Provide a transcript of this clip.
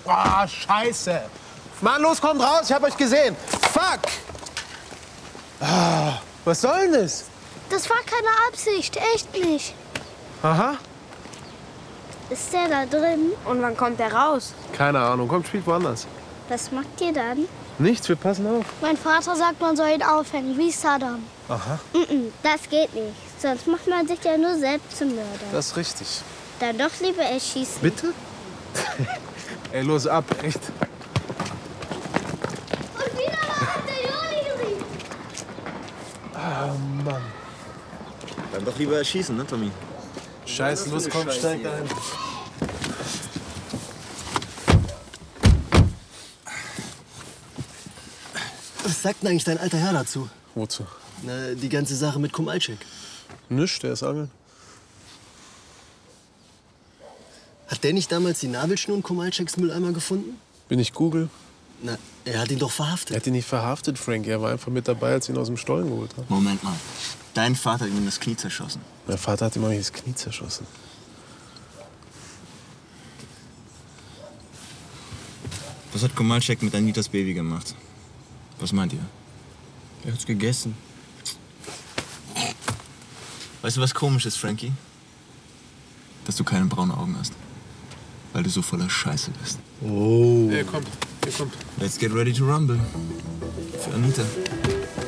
Oh, scheiße. Mann, los, kommt raus, ich hab euch gesehen. Fuck! Ah, was soll denn das? Das war keine Absicht, echt nicht. Aha. Ist der da drin? Und wann kommt der raus? Keine Ahnung, kommt, spielt woanders. Was macht ihr dann? Nichts, wir passen auf. Mein Vater sagt, man soll ihn aufhängen, wie Saddam. Aha. Das geht nicht. Sonst macht man sich ja nur selbst zum Mörder. Das ist richtig. Dann doch lieber erschießen. Bitte? Ey, los ab, echt. Und wieder hat der Juli gesehen. Ah, Mann. Dann doch lieber erschießen, ne, Tommy? Scheiße, los, komm, steig ein. Was sagt denn eigentlich dein alter Herr dazu? Wozu? Na, die ganze Sache mit Kumalczyk. Nichts, der ist angeln. Hat der nicht damals die Nabelschnur in Kumalczyks Mülleimer gefunden? Bin ich Google? Na, er hat ihn doch Er verhaftet. hat ihn nicht verhaftet, Frank. Er war einfach mit dabei, als sie ihn aus dem Stollen geholt haben. Moment mal. Dein Vater hat ihm das Knie zerschossen. Mein Vater hat ihm auch das Knie zerschossen. Was hat Komalczyk mit Anitas Baby gemacht? Was meint ihr? Er hat's gegessen. Weißt du, was komisch ist, Frankie? Dass du keine braunen Augen hast. Weil du so voller Scheiße bist. Oh. Hier kommt, hier kommt. Let's get ready to rumble. Für Anita.